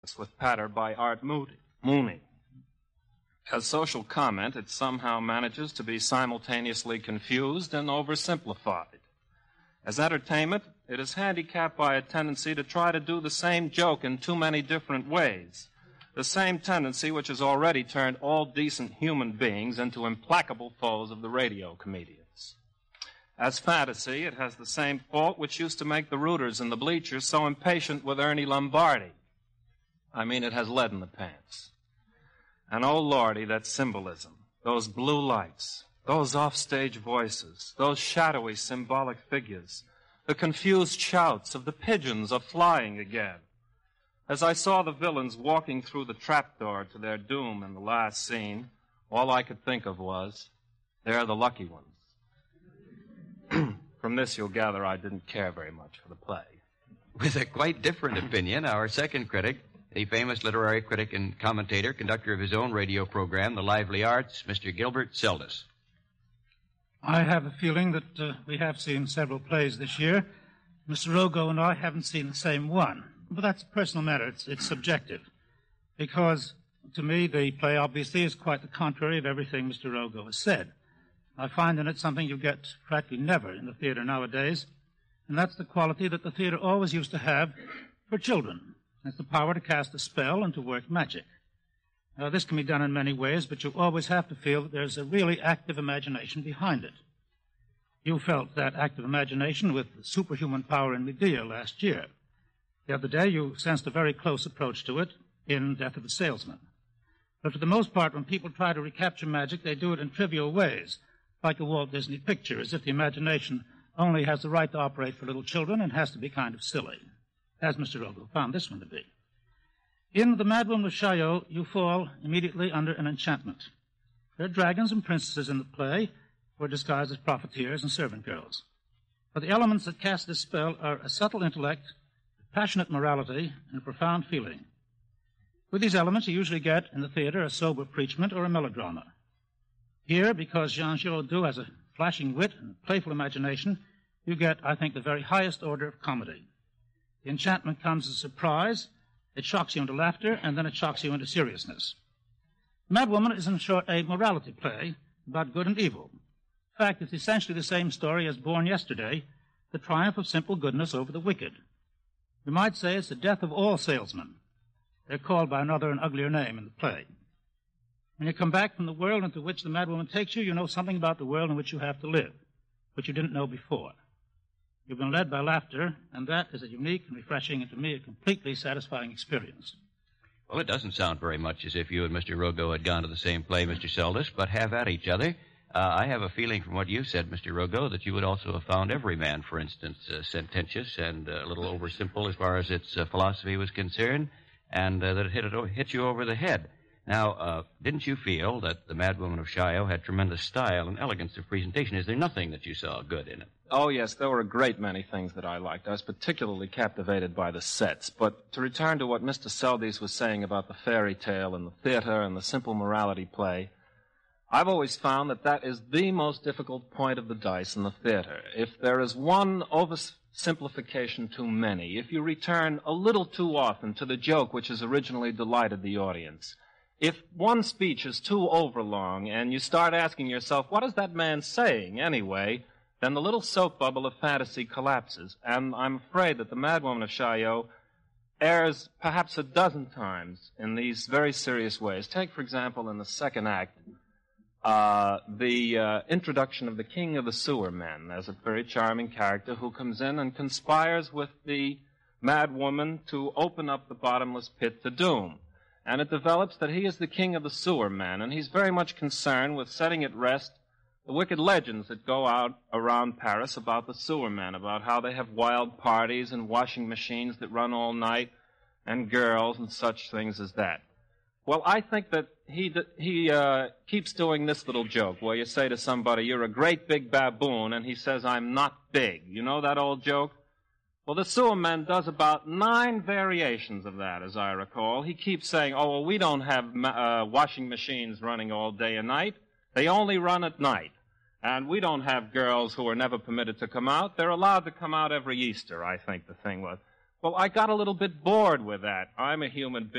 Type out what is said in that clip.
with Patter by Art Mooney. As social comment, it somehow manages to be simultaneously confused and oversimplified. As entertainment, it is handicapped by a tendency to try to do the same joke in too many different ways. The same tendency which has already turned all decent human beings into implacable foes of the radio comedians. As fantasy, it has the same fault which used to make the rooters in the bleachers so impatient with Ernie Lombardi. I mean, it has lead in the pants. And oh, Lordy, that symbolism, those blue lights, those offstage voices, those shadowy symbolic figures, the confused shouts of the pigeons are flying again. As I saw the villains walking through the trapdoor to their doom in the last scene, all I could think of was, they're the lucky ones. From this, you'll gather I didn't care very much for the play. With a quite different opinion, our second critic, the famous literary critic and commentator, conductor of his own radio program, The Lively Arts, Mr. Gilbert Seldes. I have a feeling that we have seen several plays this year. Mr. Rogo and I haven't seen the same one. But that's a personal matter. It's subjective. Because, to me, the play obviously is quite the contrary of everything Mr. Rogo has said. I find in it something you get practically never in the theater nowadays, and that's the quality that the theater always used to have for children. It's the power to cast a spell and to work magic. This can be done in many ways, but you always have to feel that there's a really active imagination behind it. You felt that active imagination with the superhuman power in Medea last year. The other day, you sensed a very close approach to it in Death of a Salesman. But for the most part, when people try to recapture magic, they do it in trivial ways, like a Walt Disney picture, as if the imagination only has the right to operate for little children and has to be kind of silly, as Mr. Rogo found this one to be. In The Mad Woman of Chaillot, you fall immediately under an enchantment. There are dragons and princesses in the play who are disguised as profiteers and servant girls. But the elements that cast this spell are a subtle intellect, passionate morality, and a profound feeling. With these elements, you usually get in the theater a sober preachment or a melodrama. Here, because Jean Giraudoux has a flashing wit and playful imagination, you get, I think, the very highest order of comedy. The enchantment comes as a surprise, it shocks you into laughter, and then it shocks you into seriousness. Mad Woman is, in short, a morality play about good and evil. In fact, it's essentially the same story as Born Yesterday, the triumph of simple goodness over the wicked. You might say it's the death of all salesmen. They're called by another and uglier name in the play. When you come back from the world into which the Mad Woman takes you, you know something about the world in which you have to live, which you didn't know before. You've been led by laughter, and that is a unique and refreshing and, to me, a completely satisfying experience. Well, it doesn't sound very much as if you and Mr. Rogo had gone to the same play, Mr. Seldes, but have at each other. I have a feeling from what you said, Mr. Rogo, that you would also have found Everyman, for instance, sententious and a little oversimple as far as its philosophy was concerned, and that it hit you over the head. Now, didn't you feel that The Mad Woman of Chaillot had tremendous style and elegance of presentation? Is there nothing that you saw good in it? Oh, yes, there were a great many things that I liked. I was particularly captivated by the sets. But to return to what Mr. Seldes was saying about the fairy tale and the theater and the simple morality play, I've always found that that is the most difficult point of the dice in the theater. If there is one oversimplification too many, if you return a little too often to the joke which has originally delighted the audience, if one speech is too overlong and you start asking yourself, what is that man saying anyway, then the little soap bubble of fantasy collapses. And I'm afraid that The Mad Woman of Chaillot airs perhaps a dozen times in these very serious ways. Take, for example, in the second act, the introduction of the King of the Sewer Men as a very charming character who comes in and conspires with the Mad Woman to open up the bottomless pit to doom. And it develops that he is the King of the Sewer Men, and he's very much concerned with setting at rest the wicked legends that go out around Paris about the sewer men, about how they have wild parties and washing machines that run all night and girls and such things as that. Well, I think that he keeps doing this little joke where you say to somebody, you're a great big baboon, and he says, I'm not big. You know that old joke? Well, the sewer man does about 9 variations of that, as I recall. He keeps saying, oh, well, we don't have washing machines running all day and night. They only run at night. And we don't have girls who are never permitted to come out. They're allowed to come out every Easter, I think the thing was. Well, I got a little bit bored with that. I'm a human being.